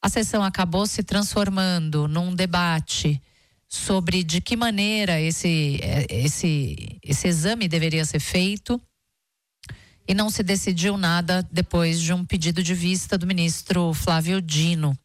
a sessão acabou se transformando num debate sobre de que maneira esse exame deveria ser feito, e não se decidiu nada depois de um pedido de vista do ministro Flávio Dino.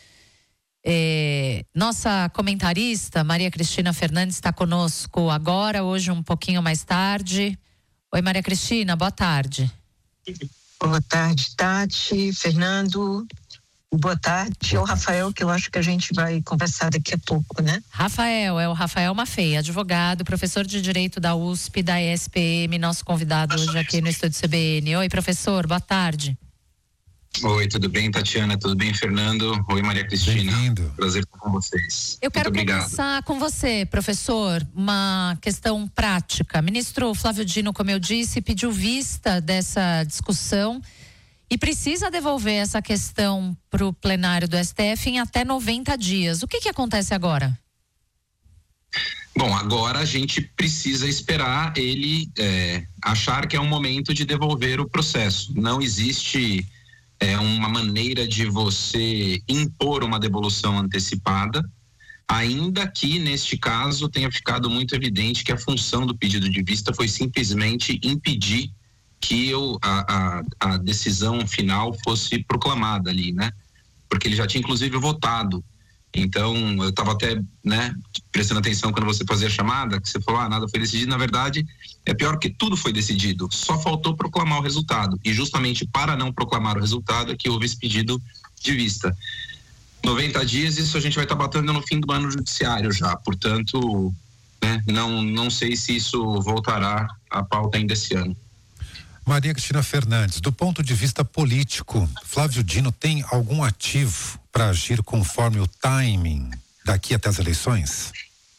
Nossa comentarista Maria Cristina Fernandes está conosco agora, hoje um pouquinho mais tarde. Oi, Maria Cristina, boa tarde. Boa tarde, Tati, Fernando. Boa tarde ao Rafael, que eu acho que a gente vai conversar daqui a pouco, né? Rafael, é o Rafael Maffei, advogado, professor de Direito da USP, da ESPM, nosso convidado hoje aqui no Estúdio CBN. Oi, professor, boa tarde. Oi, tudo bem, Tatiana? Tudo bem, Fernando? Oi, Maria Cristina. Bem-vindo. Prazer estar com vocês. Eu quero começar com você, professor, uma questão prática. Ministro Flávio Dino, como eu disse, pediu vista dessa discussão e precisa devolver essa questão para o plenário do STF em até 90 dias. O que acontece agora? Bom, agora a gente precisa esperar ele achar que é um momento de devolver o processo. Não existe uma maneira de você impor uma devolução antecipada, ainda que neste caso tenha ficado muito evidente que a função do pedido de vista foi simplesmente impedir que a decisão final fosse proclamada ali, né? Porque ele já tinha inclusive votado. Então, eu estava até, né, prestando atenção quando você fazia a chamada, que você falou, nada foi decidido. Na verdade, é pior que tudo foi decidido. Só faltou proclamar o resultado. E justamente para não proclamar o resultado é que houve esse pedido de vista. 90 dias, isso a gente vai estar batendo no fim do ano judiciário já. Portanto, né, não sei se isso voltará à pauta ainda esse ano. Maria Cristina Fernandes, do ponto de vista político, Flávio Dino tem algum ativo para agir conforme o timing daqui até as eleições?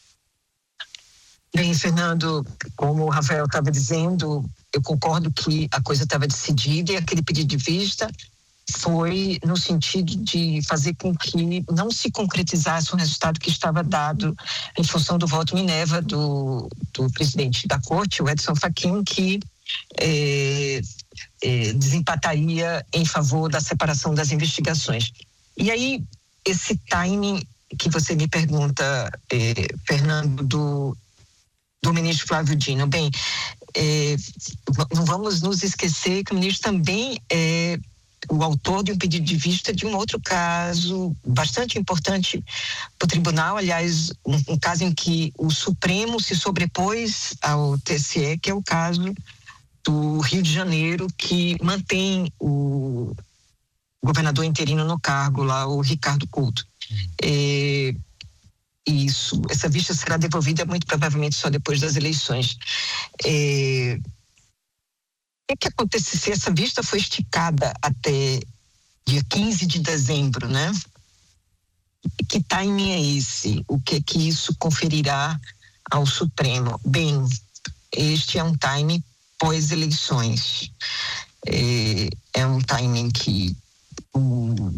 Bem, Fernando, como o Rafael estava dizendo, eu concordo que a coisa estava decidida e aquele pedido de vista foi no sentido de fazer com que não se concretizasse um resultado que estava dado em função do voto Minerva do presidente da corte, o Edson Fachin, que desempataria em favor da separação das investigações. E aí, esse timing que você me pergunta, Fernando, do ministro Flávio Dino, bem, não vamos nos esquecer que o ministro também é o autor de um pedido de vista de um outro caso bastante importante para o tribunal, aliás, um caso em que o Supremo se sobrepôs ao TSE, que é o caso do Rio de Janeiro, que mantém o governador interino no cargo lá, o Ricardo Couto. Essa vista será devolvida muito provavelmente só depois das eleições. O que acontece se essa vista foi esticada até dia 15 de dezembro, né? Que timing é esse? O que é que isso conferirá ao Supremo? Bem, este é um timing pós-eleições. É um timing que com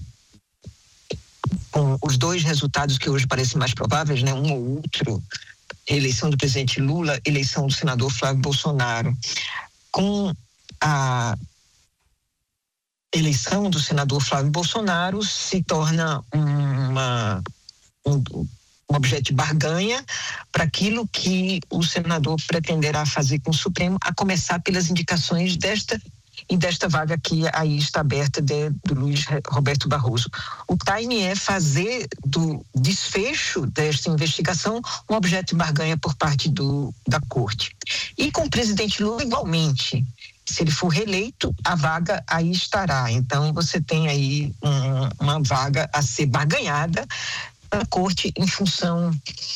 os dois resultados que hoje parecem mais prováveis, né? Um ou outro, eleição do presidente Lula, eleição do senador Flávio Bolsonaro. Com a eleição do senador Flávio Bolsonaro se torna um objeto de barganha para aquilo que o senador pretenderá fazer com o Supremo, a começar pelas indicações desta vaga que aí está aberta do Luiz Roberto Barroso. O time é fazer do desfecho desta investigação um objeto de barganha por parte da corte. E com o presidente Lula igualmente. Se ele for reeleito, a vaga aí estará. Então, você tem aí uma vaga a ser barganhada na corte em função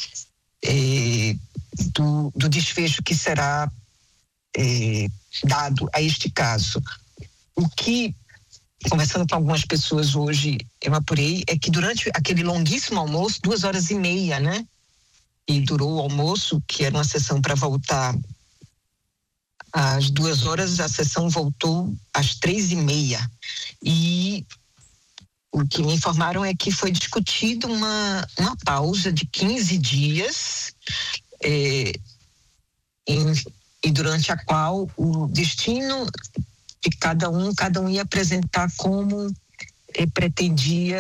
do desfecho que será dado a este caso. O que, conversando com algumas pessoas hoje, eu apurei, é que durante aquele longuíssimo almoço, 2h30, né? E durou o almoço, que era uma sessão para voltar às 2h, a sessão voltou às 3h30. E o que me informaram é que foi discutido uma pausa de 15 dias e durante a qual o destino de cada um ia apresentar como pretendia